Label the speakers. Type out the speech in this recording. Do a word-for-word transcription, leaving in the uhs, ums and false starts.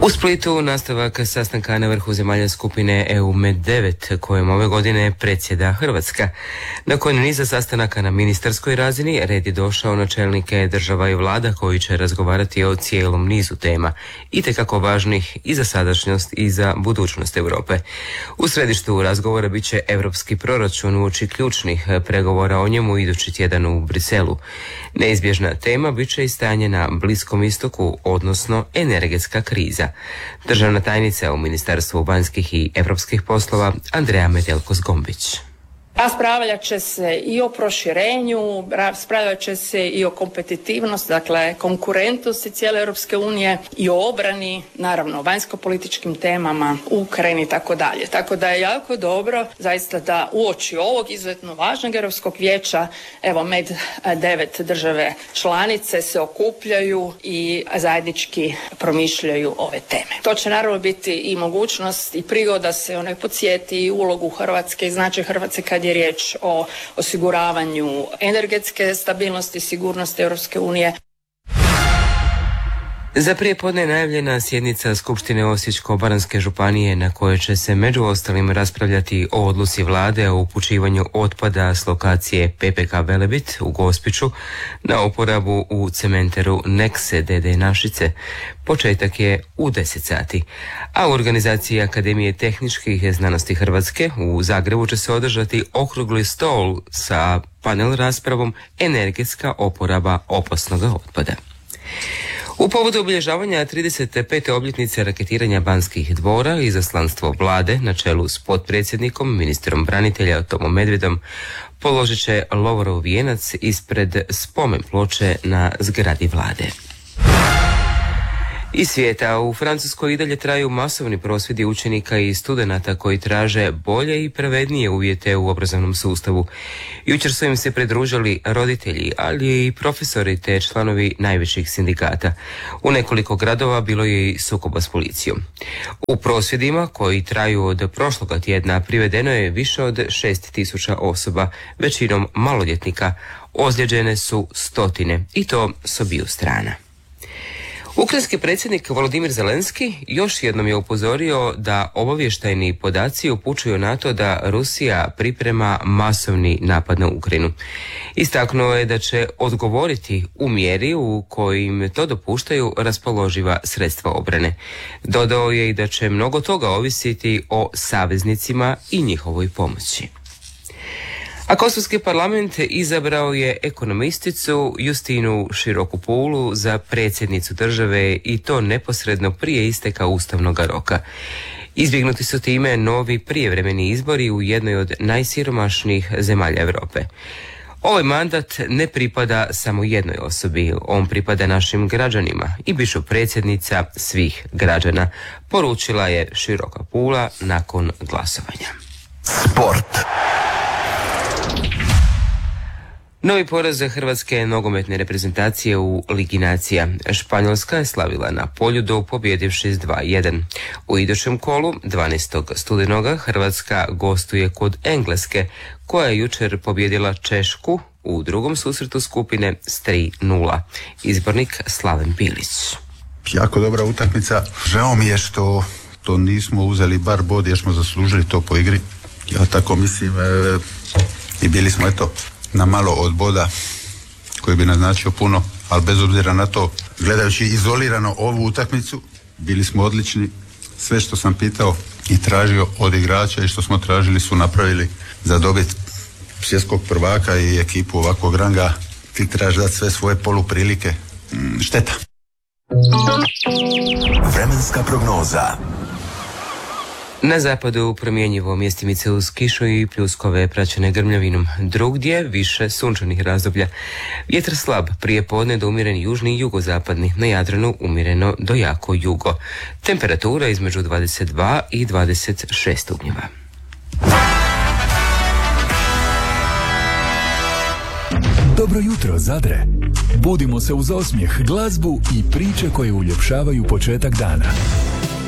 Speaker 1: U Splitu nastavak sastanka na vrhu zemalja skupine E U Med devet, kojom ove godine predsjeda Hrvatska. Nakon niza sastanaka na ministarskoj razini, red je došao na čelnike država i vlada koji će razgovarati o cijelom nizu tema, itekako važnih i za sadašnjost i za budućnost Europe. U središtu razgovora bit će europski proračun uoči ključnih pregovora o njemu idući tjedan u Briselu. Neizbježna tema bit će i stanje na Bliskom istoku, odnosno energetska kriza. Državna tajnica u Ministarstvu vanjskih i europskih poslova Andreja Metelko-Zgombić.
Speaker 2: Raspravljat će se i o proširenju, raspravljat će se i o kompetitivnosti, dakle konkurentnosti cijele Europske unije i o obrani, naravno o vanjsko-političkim temama, Ukrajini i tako dalje. Tako da je jako dobro zaista da uoči ovog izuzetno važnog Europskog vijeća, evo Med devet države članice se okupljaju i zajednički promišljaju ove teme. To će naravno biti i mogućnost i prigoda se onaj podsjeti ulogu Hrvatske i značaj Hrvatske kad je riječ o osiguravanju energetske stabilnosti i sigurnosti Europske unije.
Speaker 1: Za prijepodne je najavljena sjednica Skupštine Osječko-baranjske županije na kojoj će se među ostalim raspravljati o odluci vlade o upućivanju otpada s lokacije P P K Velebit u Gospiću na uporabu u cementeru Nexe D D Našice. Početak je u deset sati. A u organizaciji Akademije tehničkih znanosti Hrvatske u Zagrebu će se održati okrugli stol sa panel raspravom energetska oporaba opasnog otpada. U povodu obilježavanja trideset pete obljetnice raketiranja Banskih dvora, izaslanstvo vlade na čelu s potpredsjednikom, ministrom branitelja Tomom Medvedom, položit će lovorov vijenac ispred spomen ploče na zgradi vlade. Iz svijeta, u Francuskoj i dalje traju masovni prosvjedi učenika i studenata koji traže bolje i pravednije uvjete u obrazovnom sustavu. Jučer su im se pridružili roditelji, ali i profesori te članovi najvećih sindikata. U nekoliko gradova bilo je i sukoba s policijom. U prosvjedima, koji traju od prošloga tjedna, privedeno je više od šest tisuća osoba, većinom maloljetnika. Ozlijeđene su stotine, i to s obiju strana. Ukrajinski predsjednik Volodimir Zelenski još jednom je upozorio da obavještajni podaci upućuju na to da Rusija priprema masovni napad na Ukrajinu. Istaknuo je da će odgovoriti u mjeri u kojim to dopuštaju raspoloživa sredstva obrane. Dodao je i da će mnogo toga ovisiti o saveznicima i njihovoj pomoći. A Kosovski parlament izabrao je ekonomisticu Justinu Širokupulu za predsjednicu države i to neposredno prije isteka ustavnog roka. Izbjegnuti su time novi prijevremeni izbori u jednoj od najsiromašnijih zemalja Europe. Ovaj mandat ne pripada samo jednoj osobi, on pripada našim građanima i bit ću predsjednica svih građana, poručila je Širokupula nakon glasovanja.
Speaker 3: Sport.
Speaker 1: Novi poraz hrvatske nogometne reprezentacije u Ligi nacija. Španjolska je slavila na Poljudu pobjedivši s dva jedan. U idućem kolu, dvanaestog studenoga, Hrvatska gostuje kod Engleske, koja je jučer pobjedila Češku u drugom susretu skupine s tri nula. Izbornik Slaven Bilić.
Speaker 4: Jako dobra utakmica. Žao mi je što to nismo uzeli bar bod jer smo zaslužili to po igri. Ja tako mislim e, i bili smo eto na malo od boda koji bi naznačio puno, ali bez obzira na to, gledajući izolirano ovu utakmicu, bili smo odlični. Sve što sam pitao i tražio od igrača i što smo tražili su napravili za dobit svjetskog prvaka i ekipu ovakvog ranga. Ti trebaš dati sve svoje poluprilike. Šteta.
Speaker 3: Vremenska prognoza.
Speaker 1: Na zapadu promjenjivo, mjestimice uz kišu i pljuskove praćene grmljavinom. Drugdje više sunčanih razdoblja. Vjetar slab, prije podne do umjeren južni i jugozapadni, na Jadranu umjereno do jako jugo. Temperatura između dvadeset dva i dvadeset šest stupnjeva.
Speaker 5: Dobro jutro, Zadre. Budimo se uz osmijeh, glazbu i priče koje uljepšavaju početak dana.